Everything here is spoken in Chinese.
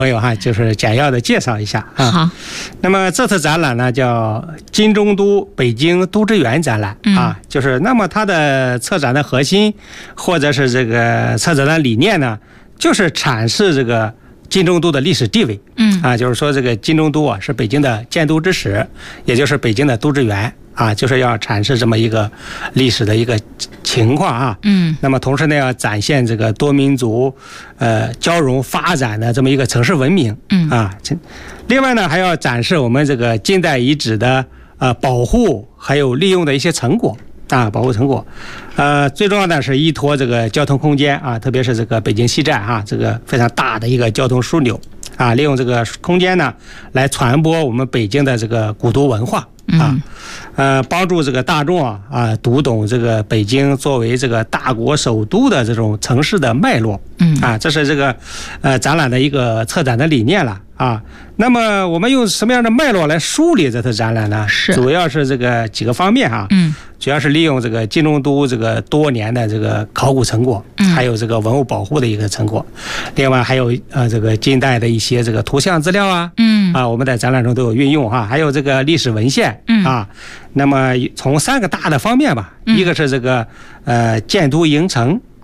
朋友哈，就是简要的介绍一下啊。 好， 那么这次展览呢叫金中都北京都知园展览啊，就是那么它的策展的核心或者是这个策展的理念呢，就是阐释这个金中都的历史地位。就是说这个金中都啊是北京的建都之始，也就是北京的都知园啊，就是要阐释这么一个历史的一个情况啊。那么同时呢，要展现这个多民族交融发展的这么一个城市文明。另外呢，还要展示我们这个近代遗址的保护还有利用的一些成果。保护成果，最重要的是依托这个交通空间啊，特别是这个北京西站啊，这个非常大的一个交通枢纽啊，利用这个空间呢，来传播我们北京的这个古都文化帮助这个大众读懂这个北京作为这个大国首都的这种城市的脉络。这是这个展览的一个策展的理念了啊。那么我们用什么样的脉络来梳理这次展览呢？主要是这个几个方面主要是利用这个金中都这个多年的这个考古成果，还有这个文物保护的一个成果，另外还有这个近代的一些这个图像资料我们在展览中都有运用还有这个历史文献那么从3个大的方面吧，一个是这个建都营城